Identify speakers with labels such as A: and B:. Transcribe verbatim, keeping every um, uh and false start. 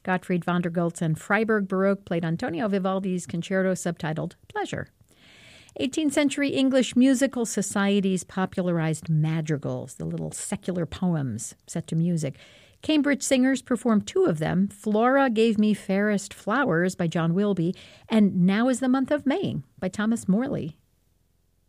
A: Gottfried von der Goltz and Freiburg Baroque played Antonio Vivaldi's concerto subtitled Pleasure. eighteenth century English musical societies popularized madrigals, the little secular poems set to music. Cambridge singers performed two of them, Flora Gave Me Fairest Flowers by John Wilby and Now is the Month of May by Thomas Morley.